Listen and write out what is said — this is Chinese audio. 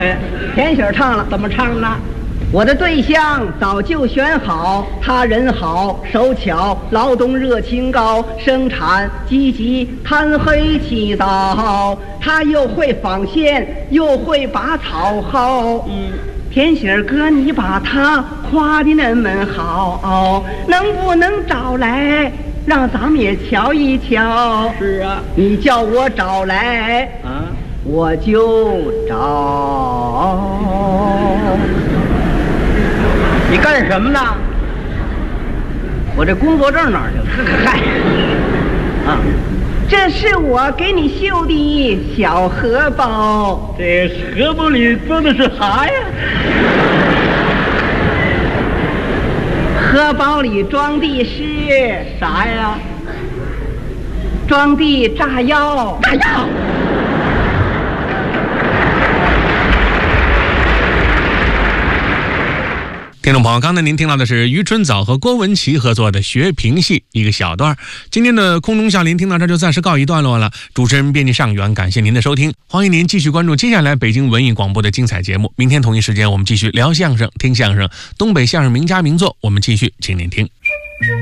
田喜儿唱了， 怎么唱呢？ 我的对象早就选好，他人好手巧，劳动热情高，生产积极，贪黑起早，他又会纺线，又会拔草蒿。田喜儿哥，你把他夸的那么好，能不能找来让咱们也瞧一瞧？ 是啊， 你叫我找来啊， 我就找。 你干什么呢？ 我这工作证哪儿去了？ 嗨， 啊，这是我给你绣的小荷包。 这荷包里装的是啥呀？ 荷包里装的是啥呀？ 装的炸药。 炸药。 听众朋友，刚才您听到的是于春藻和郭文琪合作的《学评戏》一个小段。今天的空中笑林听到这就暂时告一段落了。主持人编辑尚远，感谢您的收听，欢迎您继续关注接下来北京文艺广播的精彩节目。明天同一时间，我们继续聊相声、听相声，东北相声名家名作，我们继续，请您听。